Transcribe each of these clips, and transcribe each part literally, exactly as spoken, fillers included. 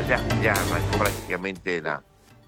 ya, ya arrancó prácticamente la,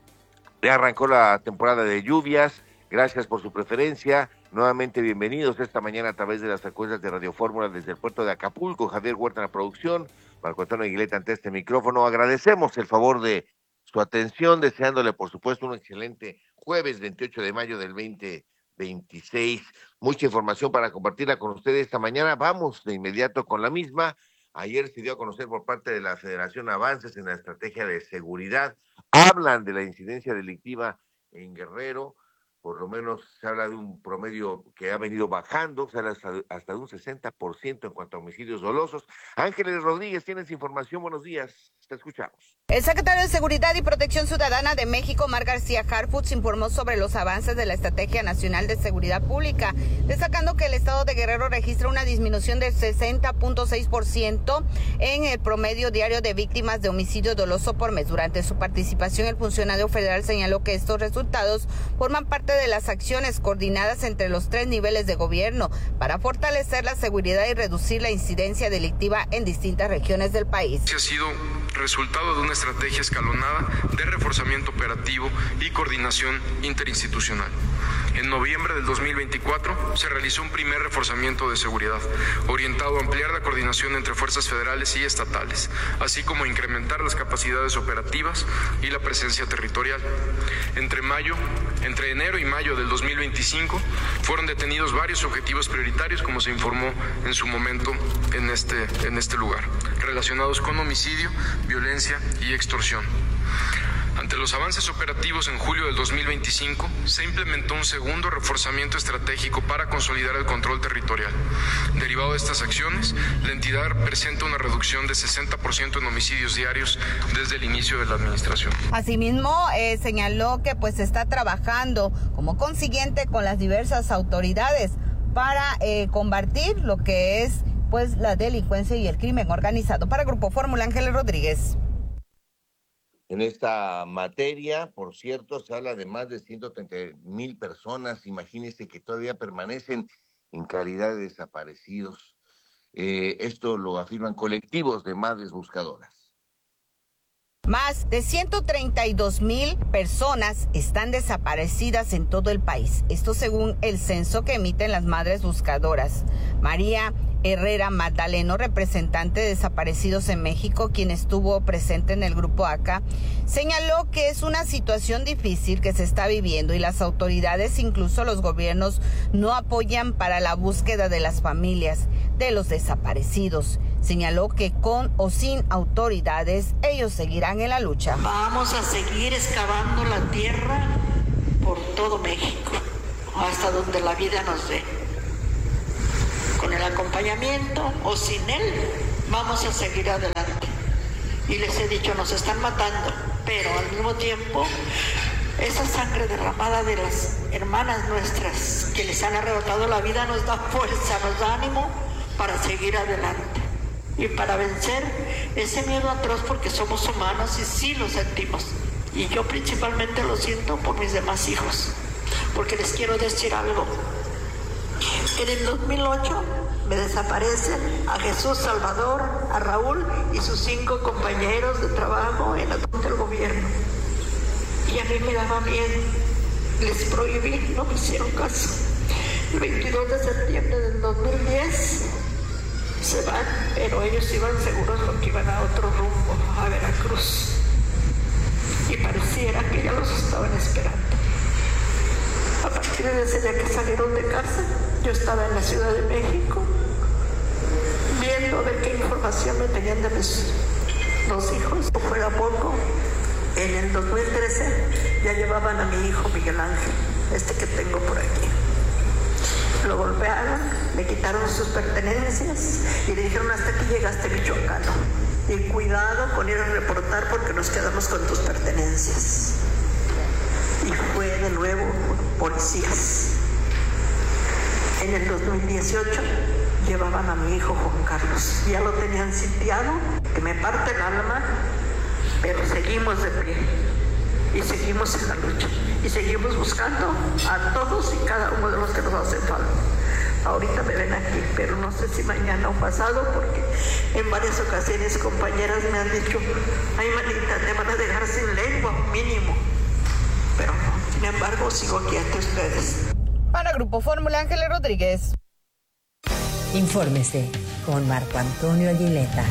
ya arrancó la temporada de lluvias. Gracias por su preferencia. Nuevamente bienvenidos esta mañana a través de las frecuencias de Radio Fórmula desde el puerto de Acapulco. Javier Huerta en la producción, Marco Antonio Aguileta ante este micrófono. Agradecemos el favor de su atención, deseándole por supuesto un excelente jueves veintiocho de mayo del veinte veintiséis. Mucha información para compartirla con ustedes esta mañana. Vamos de inmediato con la misma. Ayer se dio a conocer por parte de la Federación avances en la estrategia de seguridad. Hablan de la incidencia delictiva en Guerrero. Por lo menos se habla de un promedio que ha venido bajando, se habla hasta, hasta de un sesenta por ciento en cuanto a homicidios dolosos. Ángeles Rodríguez, tienes información, buenos días, te escuchamos. El secretario de Seguridad y Protección Ciudadana de México, Omar García Harfuch, informó sobre los avances de la Estrategia Nacional de Seguridad Pública, destacando que el estado de Guerrero registra una disminución del sesenta punto seis por ciento en el promedio diario de víctimas de homicidio doloso por mes. Durante su participación, el funcionario federal señaló que estos resultados forman parte de las acciones coordinadas entre los tres niveles de gobierno para fortalecer la seguridad y reducir la incidencia delictiva en distintas regiones del país. Ha sido resultado de una estrategia escalonada de reforzamiento operativo y coordinación interinstitucional. En noviembre del dos mil veinticuatro se realizó un primer reforzamiento de seguridad, orientado a ampliar la coordinación entre fuerzas federales y estatales, así como a incrementar las capacidades operativas y la presencia territorial. Entre mayo, entre enero y mayo del dos mil veinticinco fueron detenidos varios objetivos prioritarios, como se informó en su momento en este, en este lugar, relacionados con homicidio, violencia y extorsión. Ante los avances operativos en julio del dos mil veinticinco, se implementó un segundo reforzamiento estratégico para consolidar el control territorial. Derivado de estas acciones, la entidad presenta una reducción de sesenta por ciento en homicidios diarios desde el inicio de la administración. Asimismo, eh, señaló que pues está trabajando como consiguiente con las diversas autoridades para eh, combatir lo que es pues la delincuencia y el crimen organizado. Para Grupo Fórmula, Ángeles Rodríguez. En esta materia, por cierto, se habla de más de ciento treinta mil personas. Imagínense que todavía permanecen en calidad de desaparecidos. Eh, esto lo afirman colectivos de madres buscadoras. Más de ciento treinta y dos mil personas están desaparecidas en todo el país. Esto según el censo que emiten las madres buscadoras. María Herrera Magdaleno, representante de Desaparecidos en México, quien estuvo presente en el grupo A C A, señaló que es una situación difícil que se está viviendo y las autoridades, incluso los gobiernos, no apoyan para la búsqueda de las familias de los desaparecidos. Señaló que con o sin autoridades, ellos seguirán en la lucha. Vamos a seguir excavando la tierra por todo México, hasta donde la vida nos dé. Con el acompañamiento o sin él, vamos a seguir adelante. Y les he dicho, nos están matando, pero al mismo tiempo, esa sangre derramada de las hermanas nuestras que les han arrebatado la vida nos da fuerza, nos da ánimo para seguir adelante y para vencer ese miedo atroz, porque somos humanos y sí lo sentimos. Y yo principalmente lo siento por mis demás hijos, porque les quiero decir algo. En el dos mil ocho me desaparecen a Jesús Salvador, a Raúl y sus cinco compañeros de trabajo en la del gobierno. Y a mí me daba miedo, les prohibí, no me hicieron caso. El veintidós de septiembre del dos mil diez se van, pero ellos iban seguros porque iban a otro rumbo, a Veracruz. Y pareciera que ya los estaban esperando. A partir de ese día que salieron de casa, yo estaba en la Ciudad de México, viendo de qué información me tenían de mis dos hijos. Fue a poco, en el dos mil trece ya llevaban a mi hijo Miguel Ángel, este que tengo por aquí. Lo golpearon, le quitaron sus pertenencias y le dijeron: hasta aquí llegaste, michoacano. Y cuidado con ir a reportar porque nos quedamos con tus pertenencias. Y fue de nuevo policías. En el dos mil dieciocho llevaban a mi hijo Juan Carlos. Ya lo tenían sitiado, que me parte el alma, pero seguimos de pie. y seguimos en la lucha y seguimos buscando a todos y cada uno de los que nos hacen falta. Ahorita me ven aquí, pero no sé si mañana o pasado, porque en varias ocasiones compañeras me han dicho, ay manita, te van a dejar sin lengua mínimo, pero no, sin embargo sigo aquí ante ustedes. Para Grupo Fórmula, Ángeles Rodríguez. Infórmese con Marco Antonio Aguileta.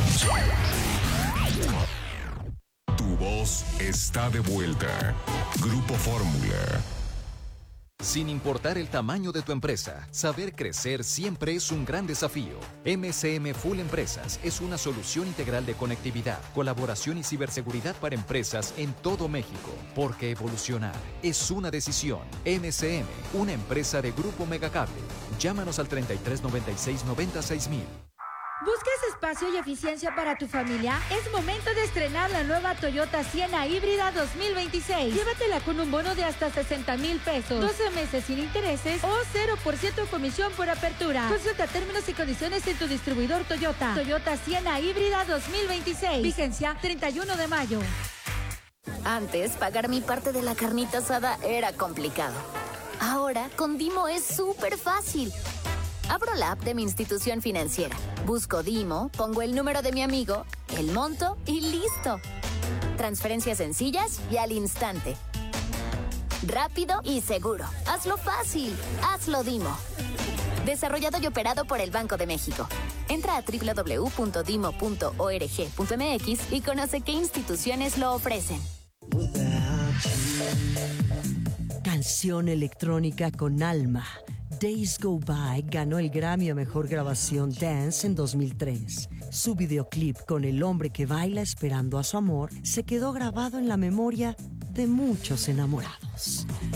Tu voz está de vuelta. Grupo Fórmula. Sin importar el tamaño de tu empresa, saber crecer siempre es un gran desafío. M C M Full Empresas es una solución integral de conectividad, colaboración y ciberseguridad para empresas en todo México. Porque evolucionar es una decisión. M C M, una empresa de Grupo Megacable. Llámanos al treinta y tres noventa y seis noventa y seis mil. ¿Buscas espacio y eficiencia para tu familia? Es momento de estrenar la nueva Toyota Sienna Híbrida dos mil veintiséis. Llévatela con un bono de hasta sesenta mil pesos, doce meses sin intereses o cero por ciento comisión por apertura. Consulta términos y condiciones en tu distribuidor Toyota. Toyota Sienna Híbrida dos mil veintiséis. Vigencia treinta y uno de mayo. Antes, pagar mi parte de la carnita asada era complicado. Ahora, con Dimo es súper fácil. Abro la app de mi institución financiera, busco Dimo, pongo el número de mi amigo, el monto y listo. Transferencias sencillas y al instante. Rápido y seguro. Hazlo fácil. Hazlo Dimo. Desarrollado y operado por el Banco de México. Entra a doble u doble u doble u punto dimo punto org punto m x y conoce qué instituciones lo ofrecen. Canción electrónica con alma. Days Go By ganó el Grammy a Mejor Grabación Dance en dos mil tres. Su videoclip con el hombre que baila esperando a su amor se quedó grabado en la memoria de muchos enamorados.